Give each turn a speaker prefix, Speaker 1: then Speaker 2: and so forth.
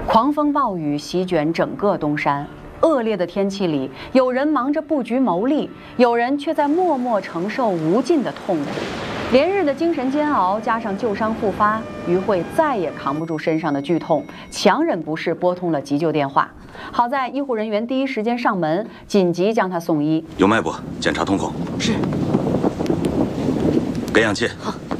Speaker 1: 狂风暴雨席卷整个东山，恶劣的天气里，有人忙着布局谋利，有人却在默默承受无尽的痛苦。连日的精神煎熬，加上旧伤复发，于慧再也扛不住身上的剧痛，强忍不适拨通了急救电话。好在医护人员第一时间上门，紧急将她送医。
Speaker 2: 有脉搏，检查瞳孔。
Speaker 3: 是。
Speaker 2: 给氧气。
Speaker 3: 好。